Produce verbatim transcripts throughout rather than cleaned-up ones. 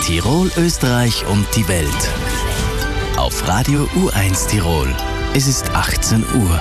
Tirol, Österreich und die Welt. Auf Radio U eins Tirol. Es ist achtzehn Uhr.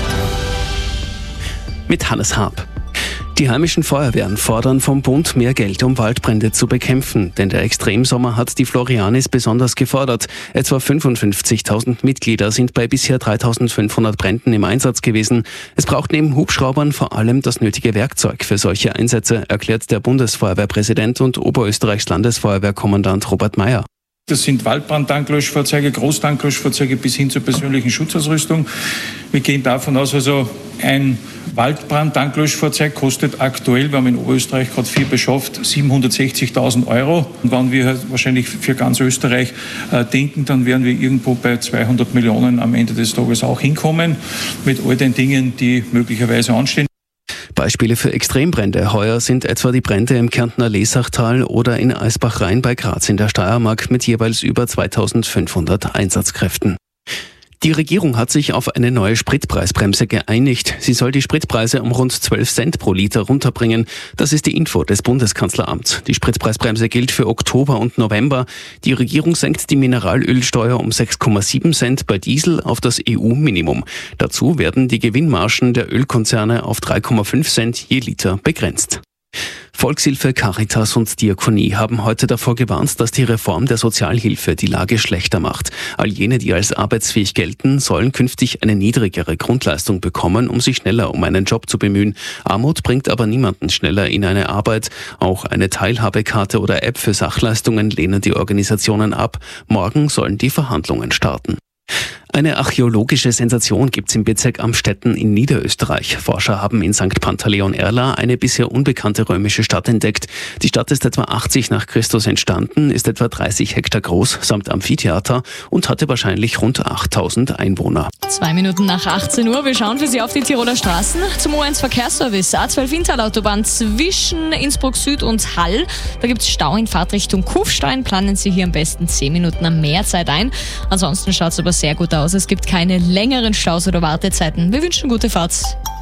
Mit Hannes Haab. Die heimischen Feuerwehren fordern vom Bund mehr Geld, um Waldbrände zu bekämpfen. Denn der Extremsommer hat die Florianis besonders gefordert. Etwa fünfundfünfzigtausend Mitglieder sind bei bisher dreitausendfünfhundert Bränden im Einsatz gewesen. Es braucht neben Hubschraubern vor allem das nötige Werkzeug für solche Einsätze, erklärt der Bundesfeuerwehrpräsident und Oberösterreichs Landesfeuerwehrkommandant Robert Meyer. Das sind Waldbrandtanklöschfahrzeuge, Großtanklöschfahrzeuge bis hin zur persönlichen Schutzausrüstung. Wir gehen davon aus, also ein Waldbrandtanklöschfahrzeug kostet aktuell, wir haben in Oberösterreich gerade vier beschafft, siebenhundertsechzigtausend Euro. Und wenn wir wahrscheinlich für ganz Österreich äh, denken, dann werden wir irgendwo bei zweihundert Millionen am Ende des Tages auch hinkommen, mit all den Dingen, die möglicherweise anstehen. Beispiele für Extrembrände heuer sind etwa die Brände im Kärntner Lesachtal oder in Eisbach-Rhein bei Graz in der Steiermark mit jeweils über zweitausendfünfhundert Einsatzkräften. Die Regierung hat sich auf eine neue Spritpreisbremse geeinigt. Sie soll die Spritpreise um rund zwölf Cent pro Liter runterbringen. Das ist die Info des Bundeskanzleramts. Die Spritpreisbremse gilt für Oktober und November. Die Regierung senkt die Mineralölsteuer um sechs Komma sieben Cent bei Diesel auf das E U-Minimum. Dazu werden die Gewinnmargen der Ölkonzerne auf drei Komma fünf Cent je Liter begrenzt. Volkshilfe, Caritas und Diakonie haben heute davor gewarnt, dass die Reform der Sozialhilfe die Lage schlechter macht. All jene, die als arbeitsfähig gelten, sollen künftig eine niedrigere Grundleistung bekommen, um sich schneller um einen Job zu bemühen. Armut bringt aber niemanden schneller in eine Arbeit. Auch eine Teilhabekarte oder App für Sachleistungen lehnen die Organisationen ab. Morgen sollen die Verhandlungen starten. Eine archäologische Sensation gibt's im Bezirk Amstetten in Niederösterreich. Forscher haben in Sankt Pantaleon-Erla eine bisher unbekannte römische Stadt entdeckt. Die Stadt ist etwa achtzig nach Christus entstanden, ist etwa dreißig Hektar groß, samt Amphitheater und hatte wahrscheinlich rund achttausend Einwohner. Zwei Minuten nach achtzehn Uhr. Wir schauen für Sie auf die Tiroler Straßen zum O eins Verkehrsservice. A zwölf Inntal-Autobahn zwischen Innsbruck Süd und Hall. Da gibt's Stau in Fahrtrichtung Kufstein. Planen Sie hier am besten zehn Minuten mehr Zeit ein. Ansonsten schaut's aber sehr gut aus. Es gibt keine längeren Staus oder Wartezeiten. Wir wünschen gute Fahrt.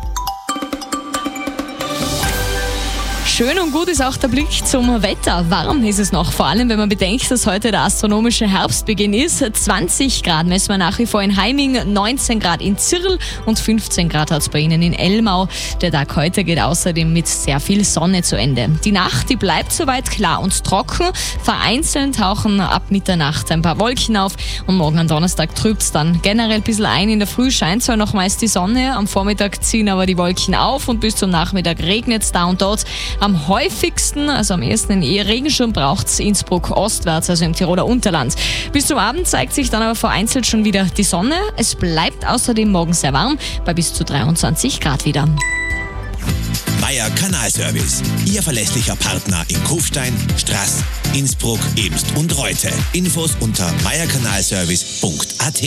Schön und gut ist auch der Blick zum Wetter. Warm ist es noch, vor allem wenn man bedenkt, dass heute der astronomische Herbstbeginn ist. zwanzig Grad messen wir nach wie vor in Heiming, neunzehn Grad in Zirl und fünfzehn Grad hat es bei Ihnen in Elmau. Der Tag heute geht außerdem mit sehr viel Sonne zu Ende. Die Nacht, die bleibt soweit klar und trocken. Vereinzelt tauchen ab Mitternacht ein paar Wolken auf und morgen am Donnerstag trübt es dann generell ein bisschen ein. In der Früh scheint zwar noch meist die Sonne, am Vormittag ziehen aber die Wolken auf und bis zum Nachmittag regnet es da und dort. Am häufigsten, also am ersten in eher Regenschirm, braucht es Innsbruck ostwärts, also im Tiroler Unterland. Bis zum Abend zeigt sich dann aber vereinzelt schon wieder die Sonne. Es bleibt außerdem morgen sehr warm, bei bis zu dreiundzwanzig Grad wieder. Meier Kanalservice, Ihr verlässlicher Partner in Kufstein, Straß, Innsbruck, Ebbst und Reute. Infos unter meierkanalservice punkt a t.